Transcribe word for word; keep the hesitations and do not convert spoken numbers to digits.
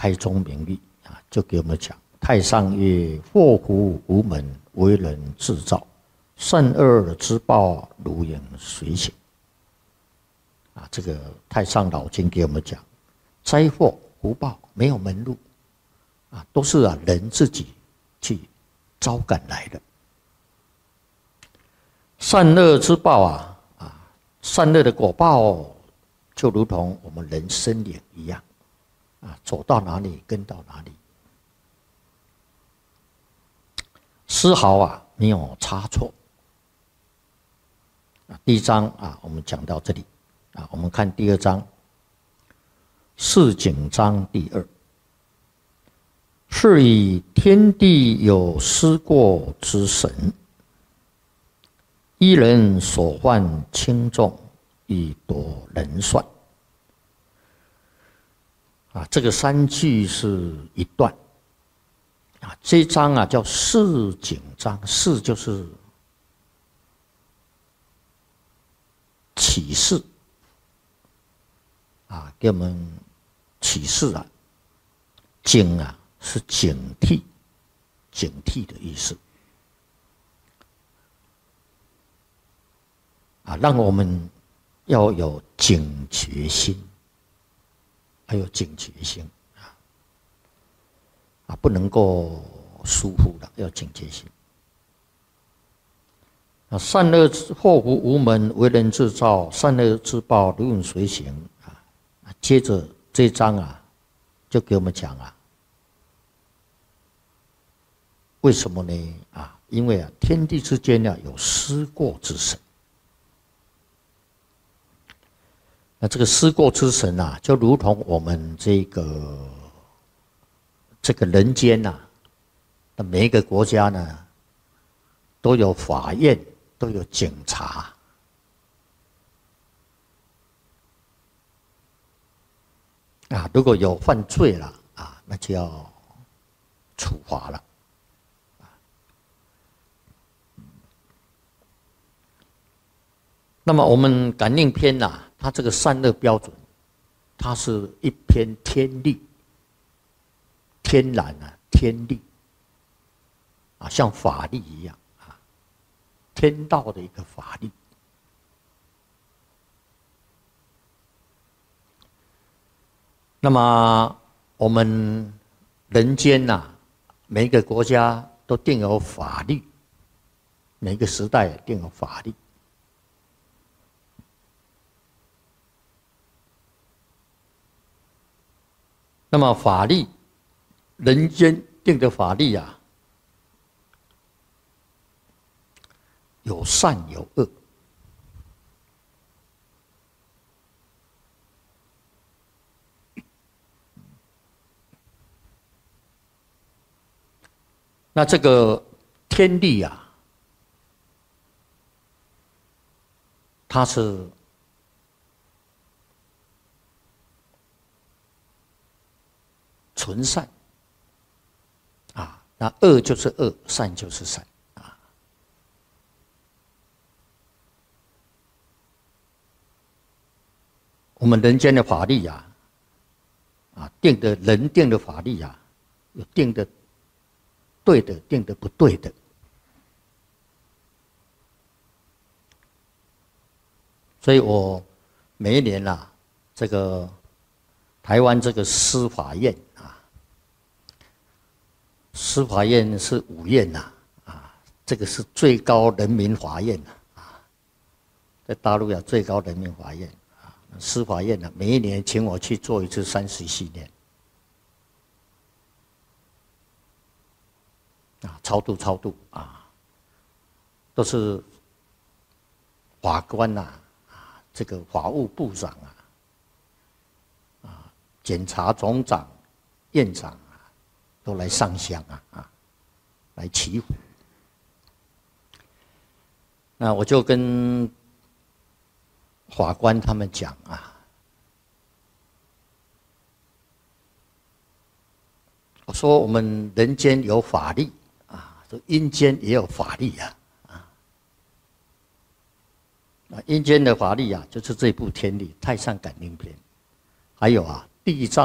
开宗明义啊，就给我们讲：太上曰：祸福无门，为人自造。善恶之报，如影随形。啊，这个太上老君给我们讲，灾祸福报没有门路，啊，都是啊人自己去招赶来的。善恶之报啊，啊，善恶的果报，就如同我们人生灵一样，啊，走到哪里跟到哪里，丝毫啊没有差错。啊，第一章啊，我们讲到这里啊，我们看第二章，示景章第二。是以天地有失过之神，一人所患轻重，以夺人算。啊，这个三句是一段。啊，这一章啊叫示景章，示就是启示啊，给我们启示啊。警啊是警惕，警惕的意思啊，让我们要有警觉心，还有警觉心啊，啊，不能够疏忽的，要警觉心。啊，善恶之祸福无门，为人自造。善恶之报，如影随形啊。接着这一章啊，就给我们讲啊，为什么呢？啊，因为啊，天地之间呢有失过之神。那这个失过之神啊，就如同我们这个这个人间呐、啊，那每一个国家呢都有法院，都有警察。啊，如果有犯罪了啊，那就要处罚了。那么我们感应篇呐、啊，它这个善恶标准，它是一篇天律，天然啊，天律啊，像法律一样啊，天道的一个法律。那么我们人间呐、啊，每一个国家都定有法律，每个时代定有法律。那么法律，人间定的法律啊，有善有恶。那这个天律啊，它是纯善啊，那恶就是恶，善就是善啊。我们人间的法律啊，啊定的人定的法律啊，有定的对的，定的不对的。所以我每一年啊，这个台湾这个司法院啊，司法院是五院呐，啊，这个是最高人民法院呐，啊，在大陆有最高人民法院啊，司法院呢，每一年请我去做一次三十系列。啊，超度超度啊，都是法官呐、啊，啊，这个法务部长啊，啊，检察总长、院长啊，都来上香啊，啊，来祈福。那我就跟法官他们讲啊，我说我们人间有法律。阴间也有法律啊，啊，阴间的法律啊，就是这部天律《太上感应篇》，还有啊《地藏》